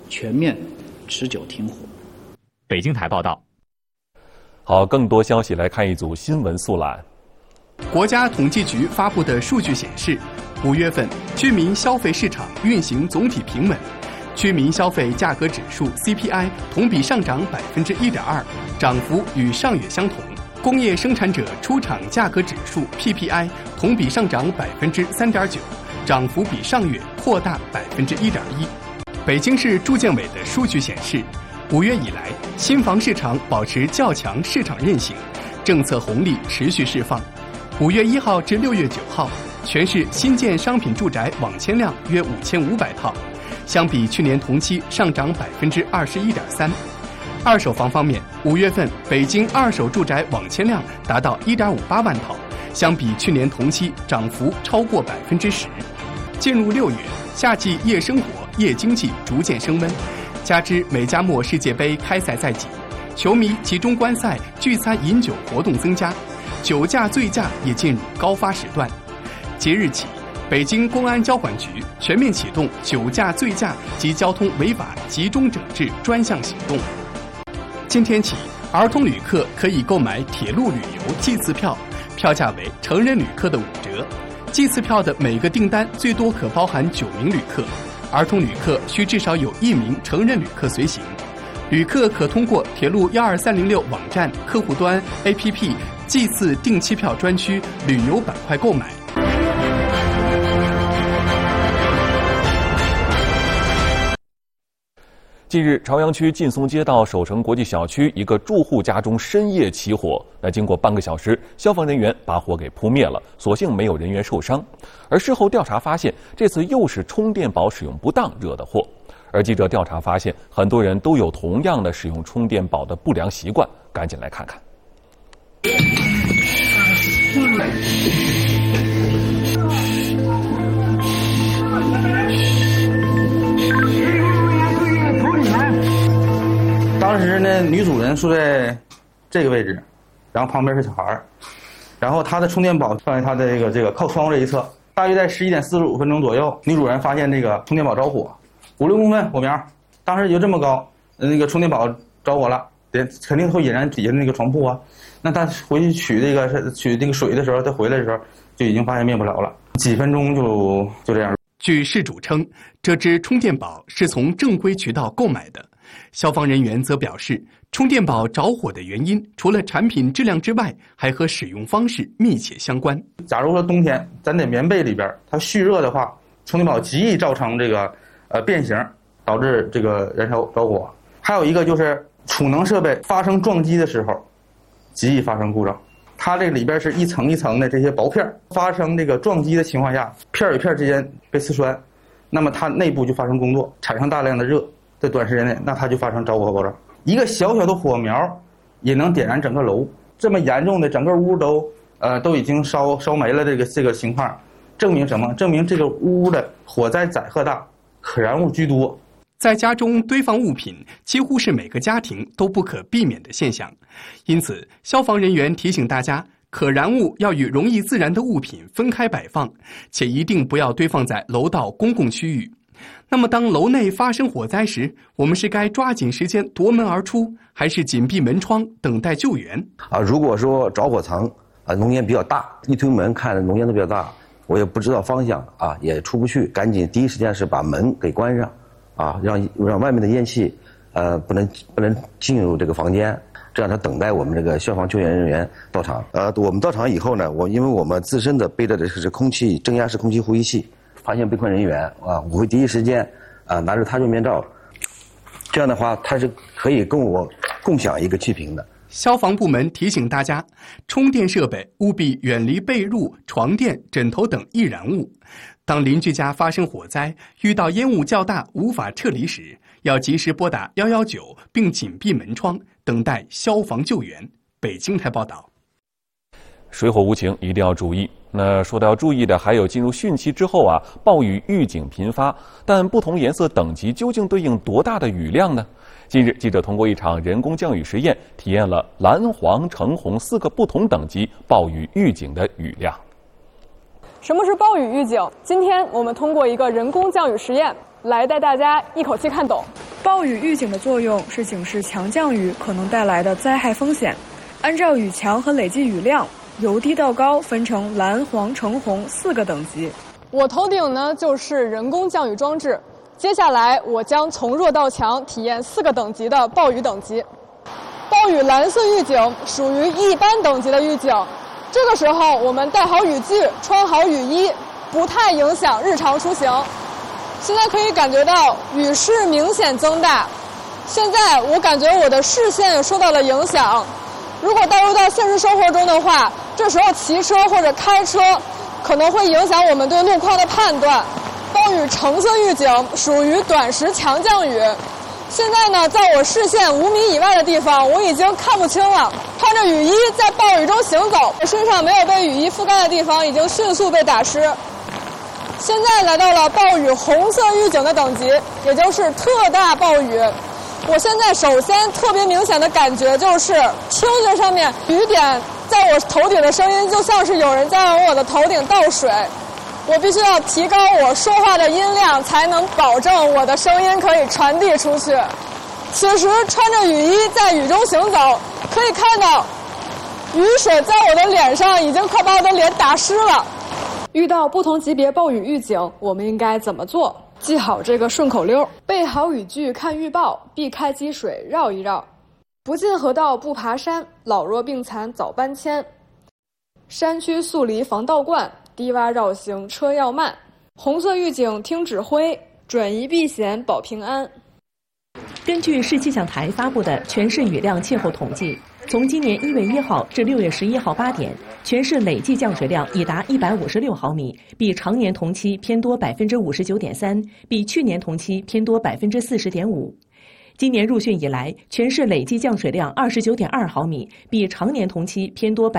全面持久停火。 北京台报道。 好，更多消息来看一组新闻速览。 国家统计局发布的数据显示，5月份居民消费市场运行总体平稳，居民消费价格指数 CPI 同比上涨1.2%，涨幅与上月相同。工业生产者出厂价格指数 PPI 同比上涨3.9%，涨幅比上月扩大1.1%。北京市住建委的数据显示，5月以来，新房市场保持较强市场韧性，政策红利持续释放。5月1号至6月9号，全市新建商品住宅网签量约5500套，相比去年同期上涨21.3%。二手房方面，5月份北京二手住宅网签量达到1.58万套，相比去年同期涨幅超过10%。进入6月，夏季夜生活、夜经济逐渐升温，加之美加墨世界杯开赛在即，球迷集中观赛、聚餐饮酒活动增加，酒驾醉驾也进入高发时段。即日起，北京公安交管局全面启动酒驾醉驾及交通违法集中整治专项行动。今天起，儿童旅客可以购买铁路旅游季次票，票价为成人旅客的5折。季次票的每个订单最多可包含9名旅客，儿童旅客需至少有1名成人旅客随行。旅客可通过铁路12306网站客户端 APP 季次定期票专区旅游板块购买。 近日，朝阳区劲松街道首城国际小区一个住户家中深夜起火，经过半个小时，消防人员把火给扑灭了，所幸没有人员受伤。而事后调查发现，这次又是充电宝使用不当惹的祸。而记者调查发现，很多人都有同样的使用充电宝的不良习惯，赶紧来看看。 当时呢，女主人睡在这个位置，然后旁边是小孩，然后她的充电宝放在她的这个靠窗户这一侧。大约在11点45分钟左右，女主人发现这个充电宝着火，5、6公分火苗，当时就这么高，那个充电宝着火了，肯定会引燃底下那个床铺啊。那她回去取那个水的时候，她回来的时候就已经发现灭不了了，几分钟就这样。 据事主称，这只充电宝是从正规渠道购买的。消防人员则表示，充电宝着火的原因除了产品质量之外，还和使用方式密切相关。 假如说冬天咱在棉被里边它蓄热的话，充电宝极易造成这个变形，导致这个燃烧着火。还有一个就是储能设备发生撞击的时候，极易发生故障。它这里边是一层一层的这些薄片，发生这个撞击的情况下，片与片之间被刺穿，那么它内部就发生工作，产生大量的热。在短时间内，那它就发生着火爆炸。一个小小的火苗也能点燃整个楼，这么严重的整个屋都已经烧没了。这个情况，证明什么？证明这个屋的火灾载荷大，可燃物居多。 在家中堆放物品几乎是每个家庭都不可避免的现象，因此消防人员提醒大家，可燃物要与容易自燃的物品分开摆放，且一定不要堆放在楼道公共区域。那么当楼内发生火灾时，我们是该抓紧时间夺门而出，还是紧闭门窗等待救援？ 如果说着火层浓烟比较大，一推门看着浓烟都比较大，我也不知道方向也出不去，赶紧第一时间是把门给关上让外面的烟气不能进入这个房间，这样他等待我们这个消防救援人员到场。我们到场以后呢，因为我们自身的背着的是正压式空气呼吸器，发现被困人员我会第一时间拿着他救面罩，这样的话他是可以跟我共享一个气瓶的。 消防部门提醒大家，充电设备务必远离被褥、床垫、枕头等易燃物。当邻居家发生火灾，遇到烟雾较大无法撤离时，要及时拨打119，并紧闭门窗，等待消防救援。北京台报道。 水火无情，一定要注意。那说到要注意的，还有进入汛期之后暴雨预警频发，但不同颜色等级究竟对应多大的雨量呢？近日，记者通过一场人工降雨实验，体验了蓝、黄、橙、红4个不同等级暴雨预警的雨量。 什么是暴雨预警？今天我们通过一个人工降雨实验，来带大家一口气看懂。 暴雨预警的作用是警示强降雨可能带来的灾害风险。按照雨强和累计雨量，由低到高分成蓝、黄、橙、红4个等级。 我头顶呢就是人工降雨装置，接下来我将从弱到强体验4个等级的暴雨等级。暴雨蓝色预警属于一般等级的预警，这个时候我们带好雨具，穿好雨衣，不太影响日常出行。现在可以感觉到雨势明显增大，现在我感觉我的视线也受到了影响。如果带入到现实生活中的话，这时候骑车或者开车可能会影响我们对路况的判断。暴雨橙色预警属于短时强降雨，现在呢，在我视线5米以外的地方，我已经看不清了。穿着雨衣在暴雨中行走，身上没有被雨衣覆盖的地方已经迅速被打湿。现在来到了暴雨红色预警的等级，也就是特大暴雨。我现在首先特别明显的感觉就是听觉上面雨点在我头顶的声音就像是有人在往我的头顶倒水。我必须要提高我说话的音量，才能保证我的声音可以传递出去。此时穿着雨衣在雨中行走，可以看到雨水在我的脸上已经快把我的脸打湿了。 遇到不同级别暴雨预警，我们应该怎么做？记好这个顺口溜：备好雨具看预报，避开积水绕一绕。不进河道不爬山，老弱病残早搬迁。山区速离防倒灌，低洼绕行车要慢。红色预警听指挥，转移避险保平安。 根据市气象台发布的全市雨量气候统计，从今年1月1号至6月11号8点，全市累计降水量已达156毫米，比常年同期偏多59.3%，比去年同期偏多40.5%。今年入汛以来，全市累计降水量29.2毫米，比常年同期偏多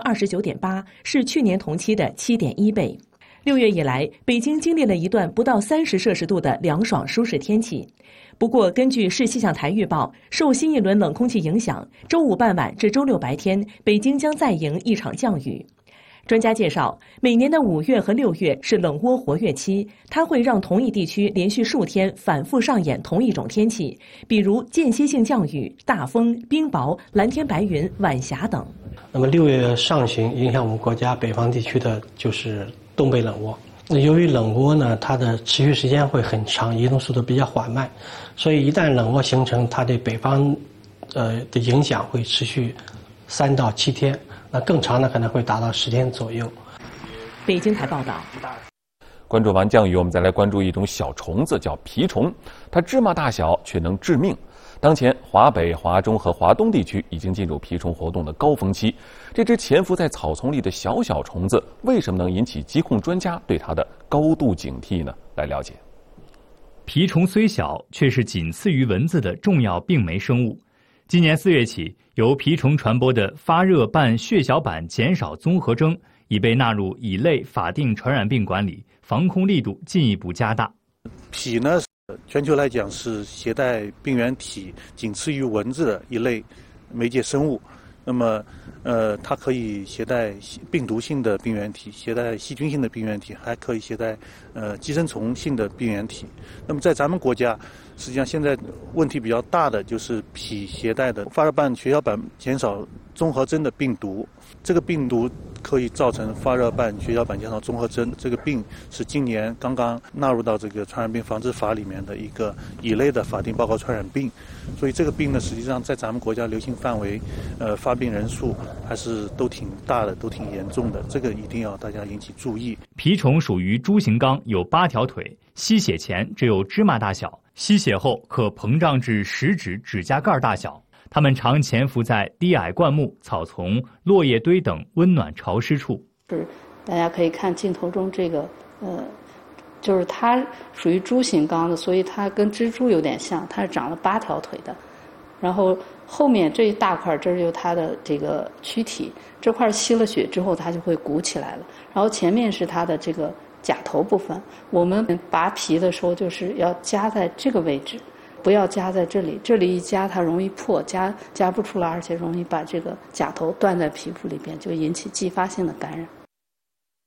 29.8%，是去年同期的7.1倍。6月以来，北京经历了一段不到30摄氏度的凉爽舒适天气。不过，根据市气象台预报，受新一轮冷空气影响，周五傍晚至周六白天，北京将再迎一场降雨。专家介绍，每年的5月和6月是冷涡活跃期，它会让同一地区连续数天反复上演同一种天气，比如间歇性降雨、大风、冰雹、蓝天白云、晚霞等。 那么6月上旬影响我们国家北方地区的就是东北冷涡。由于冷涡呢，它的持续时间会很长，移动速度比较缓慢，所以一旦冷涡形成，它对北方的影响会持续3到7天。那更长的可能会达到10天左右。 北京台报道。 关注完降雨，我们再来关注一种小虫子，叫蜱虫。它芝麻大小，却能致命。当前，华北、华中和华东地区已经进入蜱虫活动的高峰期。这只潜伏在草丛里的小小虫子，为什么能引起疾控专家对它的高度警惕呢？来了解。 蜱虫虽小，却是仅次于蚊子的重要病媒生物。今年4月起，由蜱虫传播的发热伴血小板减少综合征已被纳入乙类法定传染病管理，防控力度进一步加大。 蜱呢，全球来讲是携带病原体仅次于蚊子的一类媒介生物。那么，它可以携带病毒性的病原体，携带细菌性的病原体，还可以携带寄生虫性的病原体。那么在咱们国家，实际上现在问题比较大的就是蜱携带的发热伴血小板减少综合征的病毒。这个病毒可以造成发热伴血小板减少综合征，这个病是今年刚刚纳入到这个传染病防治法里面的一个乙类的法定报告传染病。所以这个病呢，实际上在咱们国家流行范围，发病人数还是都挺大的，都挺严重的，这个一定要大家引起注意。 蜱虫属于蛛形纲，有8条腿，吸血前只有芝麻大小，吸血后可膨胀至食指指甲盖大小。它们常潜伏在低矮灌木、草丛、落叶堆等温暖潮湿处。 是，大家可以看镜头中这个，就是它属于蛛形纲的，所以它跟蜘蛛有点像，它是长了8条腿的。然后后面这一大块，这就是它的这个躯体，这块吸了血之后，它就会鼓起来了。然后前面是它的这个甲头部分。我们拔皮的时候，就是要夹在这个位置。不要夹在这里，这里一夹它容易破，夹不出来，而且容易把这个甲头断在皮肤里边，就引起继发性的感染。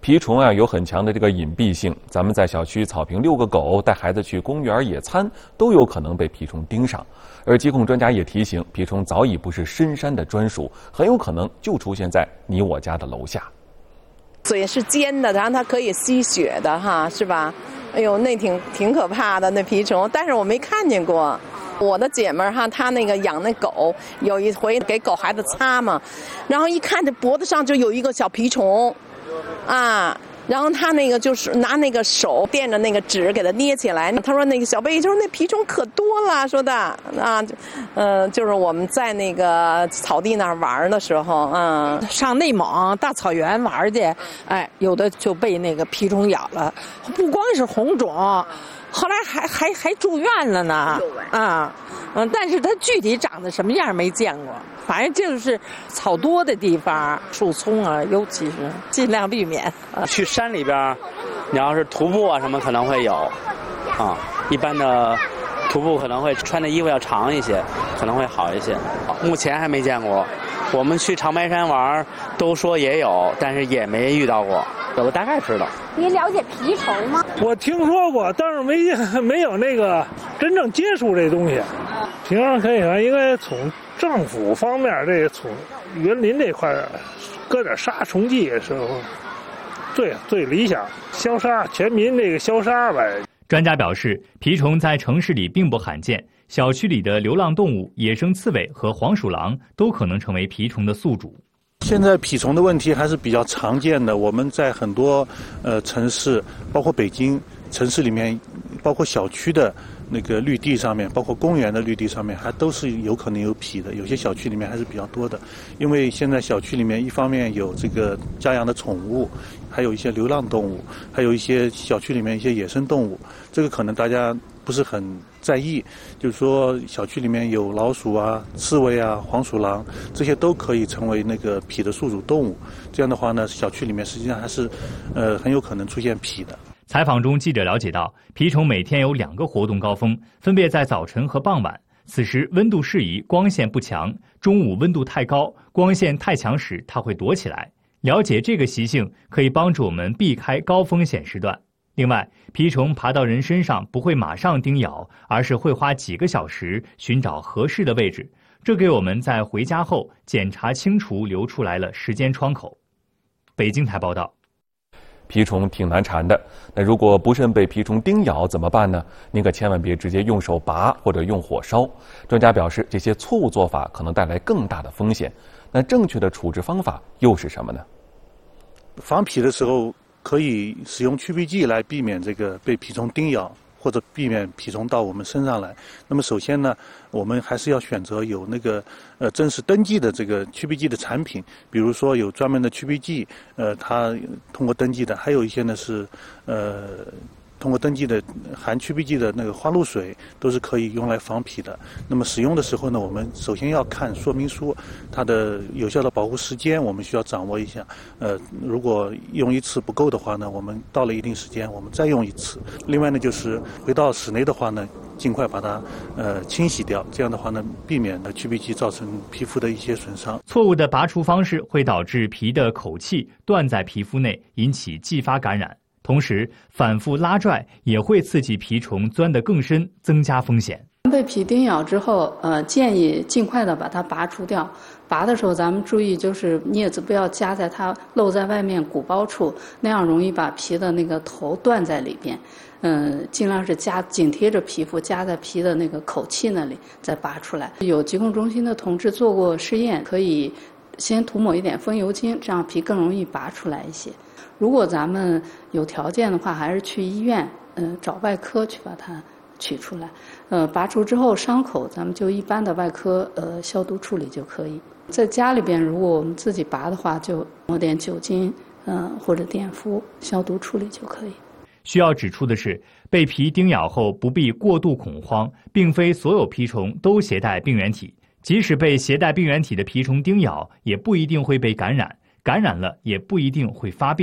蜱虫啊有很强的这个隐蔽性，咱们在小区草坪遛个狗，带孩子去公园野餐，都有可能被蜱虫盯上。而疾控专家也提醒，蜱虫早已不是深山的专属，很有可能就出现在你我家的楼下。 嘴是尖的，然后它可以吸血的哈，是吧？哎呦，那挺可怕的那蜱虫，但是我没看见过。我的姐们儿哈，她那个养那狗，有一回给狗孩子擦嘛，然后一看这脖子上就有一个小蜱虫，啊。然后他那个就是拿那个手垫着那个纸给它捏起来。他说那个小贝就是那蜱虫可多了，说的啊，就是我们在那个草地那儿玩的时候， 上内蒙大草原玩去，哎，有的就被那个蜱虫咬了，不光是红肿，后来还住院了呢，但是它具体长得什么样没见过。反正就是草多的地方，树丛啊，尤其是尽量避免。 去山里边，你要是徒步啊什么可能会有，一般的徒步可能会穿的衣服要长一些，可能会好一些。目前还没见过，我们去长白山玩都说也有，但是也没遇到过。有个大概知道。 你了解蜱虫吗？ 我听说过，但是没有那个真正接触这东西。平常可以看，应该从政府方面，这从园林这块搁点杀虫剂是最理想，消杀全民这个消杀呗。 专家表示，蜱虫在城市里并不罕见，小区里的流浪动物、野生刺猬和黄鼠狼都可能成为蜱虫的宿主。 现在蜱虫的问题还是比较常见的，我们在很多城市，包括北京城市里面，包括小区的那个绿地上面，包括公园的绿地上面，还都是有可能有蜱的。有些小区里面还是比较多的，因为现在小区里面一方面有这个家养的宠物，还有一些流浪动物，还有一些小区里面一些野生动物。这个可能大家不是很在意，就是说小区里面有老鼠啊、刺猬啊、黄鼠狼，这些都可以成为那个蜱的宿主动物。这样的话呢，小区里面实际上还是很有可能出现蜱的。 采访中，记者了解到，蜱虫每天有2个活动高峰，分别在早晨和傍晚。此时温度适宜，光线不强；中午温度太高，光线太强时，它会躲起来。了解这个习性，可以帮助我们避开高风险时段。另外，蜱虫爬到人身上不会马上叮咬，而是会花几个小时寻找合适的位置，这给我们在回家后检查清除留出来了时间窗口。北京台报道。 蜱虫挺难缠的，那如果不慎被蜱虫叮咬怎么办呢？您可千万别直接用手拔或者用火烧。专家表示，这些错误做法可能带来更大的风险。那正确的处置方法又是什么呢？ 防蜱的时候可以使用驱蜱剂来避免这个被蜱虫叮咬，或者避免蜱虫到我们身上来。那么首先呢，我们还是要选择有那个正式登记的这个驱蜱剂的产品，比如说有专门的驱蜱剂，它通过登记的，还有一些呢是通过登记的含驱蜱剂的那个花露水都是可以用来防蜱的。那么使用的时候呢，我们首先要看说明书，它的有效的保护时间我们需要掌握一下。如果用一次不够的话呢，我们到了一定时间我们再用一次。另外呢，就是回到室内的话呢，尽快把它清洗掉，这样的话呢，避免驱蜱剂造成皮肤的一些损伤。 错误的拔除方式会导致蜱的口气断在皮肤内，引起继发感染。同时，反复拉拽也会刺激蜱虫钻得更深，增加风险。 被蜱叮咬之后，建议尽快的把它拔除掉。拔的时候，咱们注意就是镊子不要夹在它露在外面鼓包处，那样容易把蜱的那个头断在里边。尽量是紧贴着皮肤，夹在蜱的那个口气那里，再拔出来。有疾控中心的同志做过试验，可以先涂抹一点风油精，这样蜱更容易拔出来一些。如果咱们有条件的话，还是去医院，找外科去把它取出来。拔除之后伤口，咱们就一般的外科消毒处理就可以。在家里边，如果我们自己拔的话，就抹点酒精，或者碘伏消毒处理就可以。 需要指出的是，被蜱叮咬后不必过度恐慌，并非所有蜱虫都携带病原体，即使被携带病原体的蜱虫叮咬，也不一定会被感染，感染了也不一定会发病。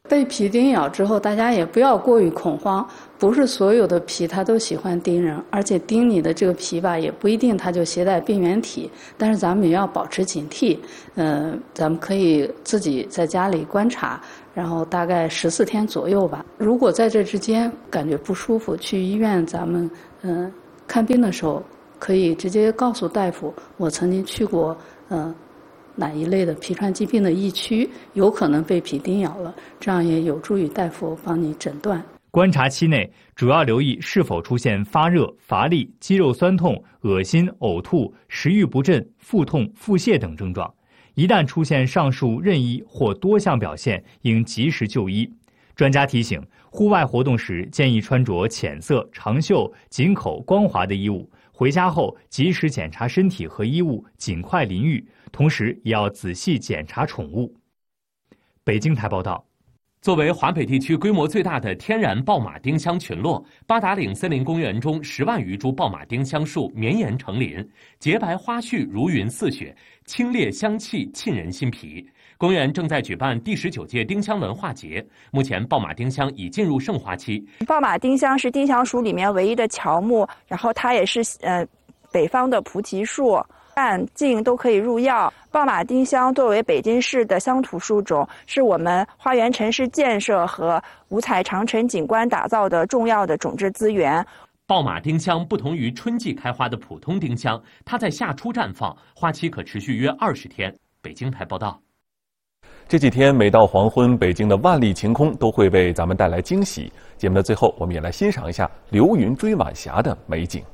被皮叮咬之后，大家也不要过于恐慌，不是所有的皮它都喜欢叮人，而且叮你的这个皮吧，也不一定它就携带病原体，但是咱们也要保持警惕。咱们可以自己在家里观察，然后大概14天左右吧。如果在这之间感觉不舒服，去医院咱们看病的时候，可以直接告诉大夫，我曾经去过哪一类的皮川疾病的疫区，有可能被皮叮咬了，这样也有助于大夫帮你诊断。 观察期内，主要留意是否出现发热、乏力、肌肉酸痛、恶心、呕吐、食欲不振、腹痛、腹泻等症状。一旦出现上述任意或多项表现，应及时就医。专家提醒，户外活动时建议穿着浅色、长袖、紧口、光滑的衣物。回家后及时检查身体和衣物，尽快淋浴，同时也要仔细检查宠物。北京台报道。 作为华北地区规模最大的天然爆马丁香群落，八达岭森林公园中10万余株爆马丁香树绵延成林，洁白花絮如云似雪，清冽香气沁人心脾。公园正在举办第19届丁香文化节，目前爆马丁香已进入盛花期。 爆马丁香是丁香属里面唯一的乔木，然后它也是北方的菩提树。干茎都可以入药。爆马丁香作为北京市的乡土树种，是我们花园城市建设和五彩长城景观打造的重要的种质资源。 爆马丁香不同于春季开花的普通丁香，它在夏初绽放，花期可持续约20天。北京台报道。 这几天每到黄昏，北京的万里晴空都会为咱们带来惊喜。节目的最后，我们也来欣赏一下流云追晚霞的美景。